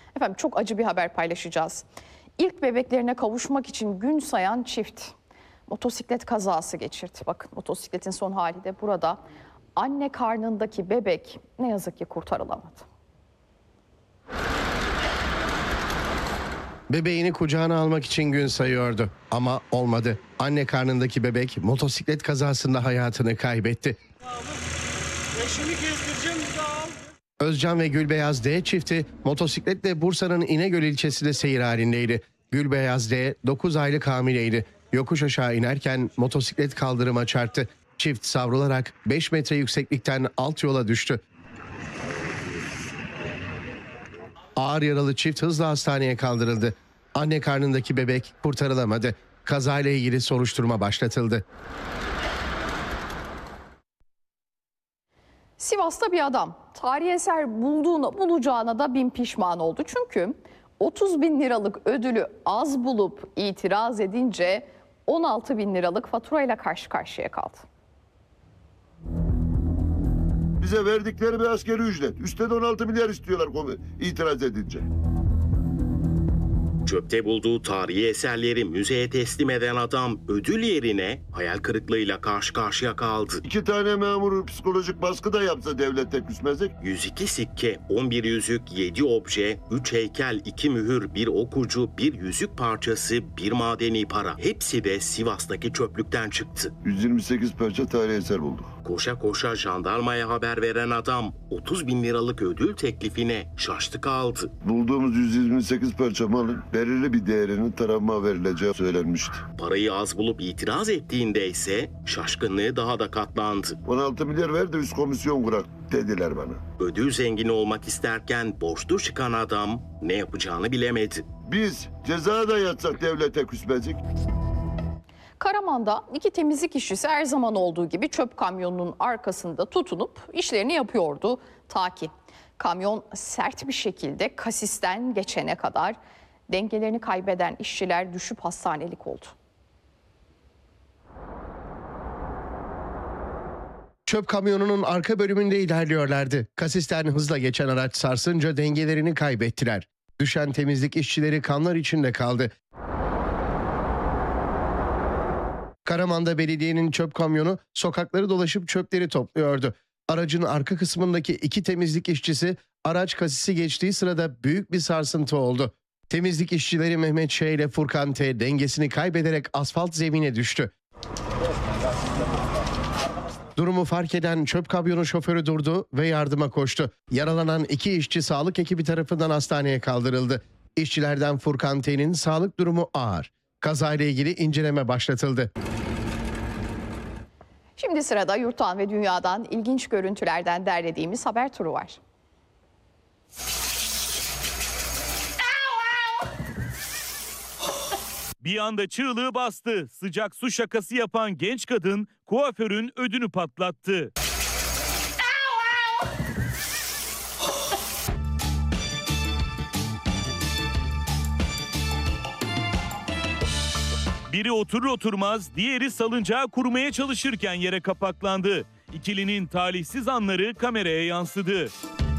Efendim çok acı bir haber paylaşacağız. İlk bebeklerine kavuşmak için gün sayan çift motosiklet kazası geçirdi. Bakın motosikletin son hali de burada. Anne karnındaki bebek ne yazık ki kurtarılamadı. Bebeğini kucağına almak için gün sayıyordu ama olmadı. Anne karnındaki bebek motosiklet kazasında hayatını kaybetti. Özcan ve Gülbeyaz D çifti motosikletle Bursa'nın İnegöl ilçesinde seyir halindeydi. Gülbeyaz D 9 aylık hamileydi. Yokuş aşağı inerken motosiklet kaldırıma çarptı. Çift savrularak 5 metre yükseklikten alt yola düştü. Ağır yaralı çift hızla hastaneye kaldırıldı. Anne karnındaki bebek kurtarılamadı. Kazayla ilgili soruşturma başlatıldı. Sivas'ta bir adam tarihi eser bulacağına da bin pişman oldu. Çünkü 30 bin liralık ödülü az bulup itiraz edince 16 bin liralık faturayla karşı karşıya kaldı. Bize verdikleri bir asgari ücret. Üstte de 16 milyar istiyorlar itiraz edince. Çöpte bulduğu tarihi eserleri müzeye teslim eden adam ödül yerine hayal kırıklığıyla karşı karşıya kaldı. 2 tane memur psikolojik baskı da yapsa devlete küsmezdik. 102 sikke, 11 yüzük, 7 obje, 3 heykel, 2 mühür, 1 okucu, 1 yüzük parçası, 1 madeni para. Hepsi de Sivas'taki çöplükten çıktı. 128 parça tarihi eser bulduk. Koşa koşa jandarmaya haber veren adam 30 bin liralık ödül teklifine şaştı kaldı. Bulduğumuz 128 parça malın belirli bir değerinin tarafıma verileceği söylenmişti. Parayı az bulup itiraz ettiğinde ise şaşkınlığı daha da katlandı. 16 milyar ver de üst komisyon kurak dediler bana. Ödül zengini olmak isterken borçlu çıkan adam ne yapacağını bilemedi. Biz ceza da yatsak devlete küsmezdik. Karaman'da 2 temizlik işçisi her zaman olduğu gibi çöp kamyonunun arkasında tutunup işlerini yapıyordu. Ta ki kamyon sert bir şekilde kasisten geçene kadar dengelerini kaybeden işçiler düşüp hastanelik oldu. Çöp kamyonunun arka bölümünde ilerliyorlardı. Kasisten hızla geçen araç sarsınca dengelerini kaybettiler. Düşen temizlik işçileri kanlar içinde kaldı. Karaman'da belediyenin çöp kamyonu sokakları dolaşıp çöpleri topluyordu. Aracın arka kısmındaki 2 temizlik işçisi araç kasisi geçtiği sırada büyük bir sarsıntı oldu. Temizlik işçileri Mehmet Ş ile Furkan T dengesini kaybederek asfalt zemine düştü. Durumu fark eden çöp kamyonu şoförü durdu ve yardıma koştu. Yaralanan 2 işçi sağlık ekibi tarafından hastaneye kaldırıldı. İşçilerden Furkan T'nin sağlık durumu ağır. Kazayla ilgili inceleme başlatıldı. Şimdi sırada yurttan ve dünyadan ilginç görüntülerden derlediğimiz haber turu var. Bir anda çığlığı bastı. Sıcak su şakası yapan genç kadın kuaförün ödünü patlattı. Biri oturur oturmaz diğeri salıncağı kurmaya çalışırken yere kapaklandı. İkilinin talihsiz anları kameraya yansıdı.